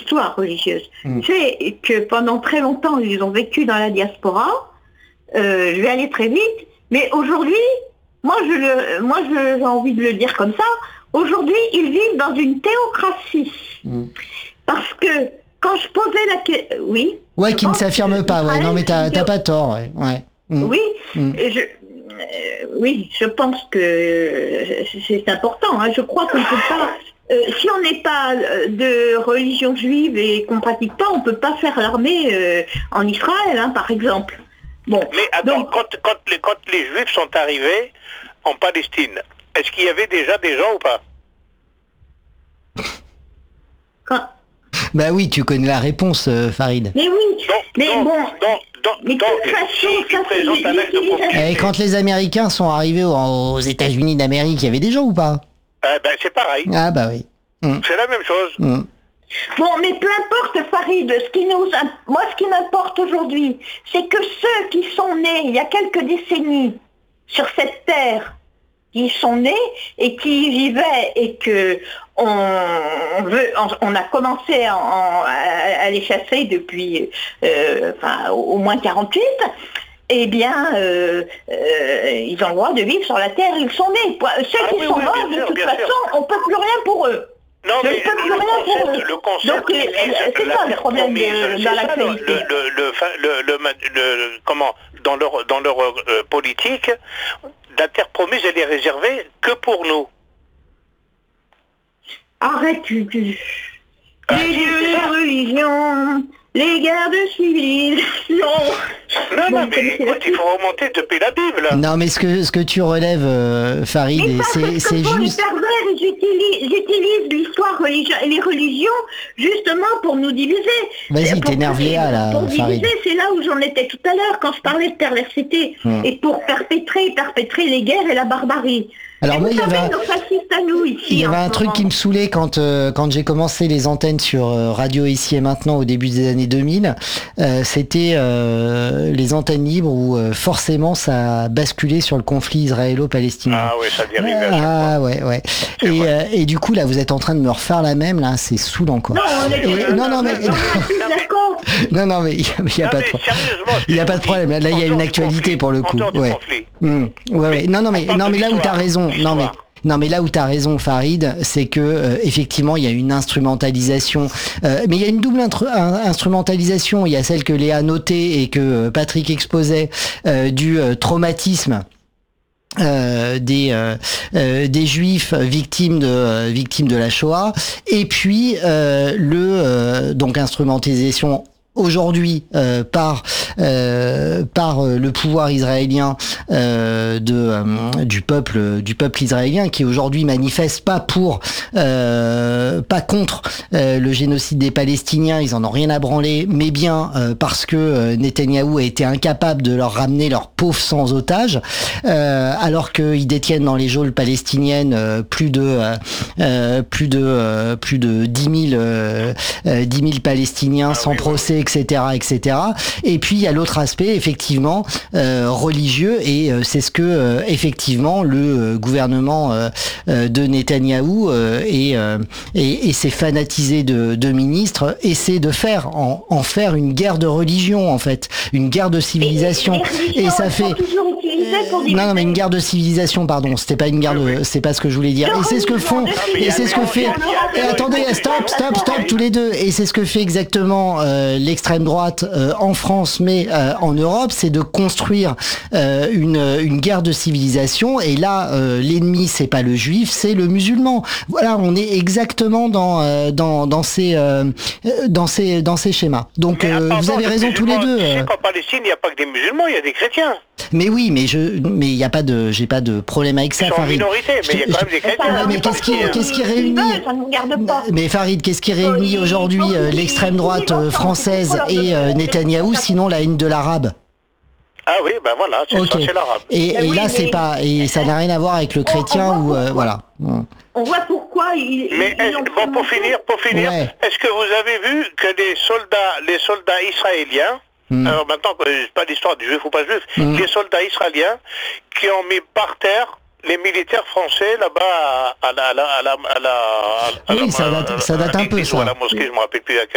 histoire religieuse. C'est que pendant très longtemps, ils ont vécu dans la diaspora. Je vais aller très vite, mais aujourd'hui, moi j'ai envie de le dire comme ça, aujourd'hui, ils vivent dans une théocratie. Parce que quand je posais la question... Oui. Ouais, qui ne s'affirme pas, ouais. Non, mais t'as pas tort, ouais. Oui, oui, je pense que c'est important. Hein. Je crois qu'on ne peut pas... si on n'est pas de religion juive et qu'on ne pratique pas, on ne peut pas faire l'armée en Israël, hein, par exemple. Bon, mais attends, quand les Juifs sont arrivés en Palestine, est-ce qu'il y avait déjà des gens ou pas? Bah oui, tu connais la réponse, Farid. Mais oui, mais de toute façon, et quand les Américains sont arrivés aux États-Unis d'Amérique, il y avait des gens ou pas? Ben c'est pareil. Ah bah oui. C'est la même chose. Bon, mais peu importe, Farid, moi ce qui m'importe aujourd'hui, c'est que ceux qui sont nés il y a quelques décennies sur cette terre, qui sont nés et qui y vivaient et que on a commencé à les chasser depuis au moins 48, eh bien, ils ont le droit de vivre sur la terre, ils sont nés. Ceux qui sont morts, de toute façon, on ne peut plus rien pour eux. Non, mais le concept, donc, c'est ça le problème dans l'actualité. Comment, dans leur politique, la terre promise, elle est réservée que pour nous. Arrête, les dieux, les religions, les guerres de civilisation. Non, mais écoute, il faut remonter depuis la Bible. Non, mais ce que tu relèves, Farid, c'est juste... Les pervers, ils utilisent l'histoire religieuse et les religions justement pour nous diviser. Vas-y, t'énerve Léa, là, pour Farid. diviser, c'est là où j'en étais tout à l'heure, quand je parlais de perversité. Et pour perpétrer les guerres et la barbarie. Alors moi, il y avait un truc qui me saoulait quand j'ai commencé les antennes sur Radio Ici et Maintenant au début des années 2000, c'était les antennes libres où forcément ça basculait sur le conflit israélo-palestinien. Ah oui, ça dérive à chaque fois. Ah ouais. Et du coup là, vous êtes en train de me refaire la même, là, c'est saoulant quoi. Non mais il y a pas de problème. Là il y a une actualité pour le coup. Ouais. Ouais. Non mais là où t'as raison. Non mais là où t'as raison, Farid, c'est que effectivement il y a une instrumentalisation, mais il y a une double instrumentalisation. Il y a celle que Léa notait et que Patrick exposait du traumatisme des Juifs victimes de la Shoah, et puis donc instrumentalisation aujourd'hui par le pouvoir israélien du peuple israélien, qui aujourd'hui manifeste pas contre le génocide des Palestiniens, ils en ont rien à branler, mais bien parce que Netanyahou a été incapable de leur ramener leurs pauvres sans otages, alors qu'ils détiennent dans les geôles palestiniennes plus de 10 000 Palestiniens sans procès, etc. Et puis il y a l'autre aspect effectivement religieux, et c'est ce que effectivement le gouvernement de Netanyahou et ses fanatisés de ministres essaient de faire, en faire une guerre de religion, en fait, une guerre de civilisation. Et ça fait non mais une guerre de civilisation, pardon, c'était pas une guerre de, c'est pas ce que je voulais dire. Et c'est ce que font, et c'est ce que fait. Et attendez, stop tous les deux. Et c'est ce que fait exactement l'extrême droite en France, mais en Europe, c'est de construire une guerre de civilisation. Et là, l'ennemi, c'est pas le juif, c'est le musulman. Voilà, on est exactement dans ces schémas. Donc vous avez raison tous les deux. Tu sais qu'en Palestine, il n'y a pas que des musulmans, il y a des chrétiens. Mais oui, mais il y a pas de, j'ai pas de problème avec ça, Farid. Ils sont en minorité, mais il y a quand même des chrétiens. Mais qu'est-ce qui réunit? Mais Farid, qu'est-ce qui réunit aujourd'hui l'extrême droite française et Netanyahou, sinon la haine de l'arabe? Ah oui, ben voilà, c'est ça, c'est l'arabe. Et là, c'est pas, et ça n'a rien à voir avec le chrétien ou voilà. On voit pourquoi Mais pour finir, est-ce que vous avez vu que les soldats israéliens, alors maintenant, c'est pas l'histoire du juif ou pas juif, les soldats israéliens qui ont mis par terre les militaires français là-bas à la oui, ça date un peu, ça. À la mosquée, je me rappelle plus à quel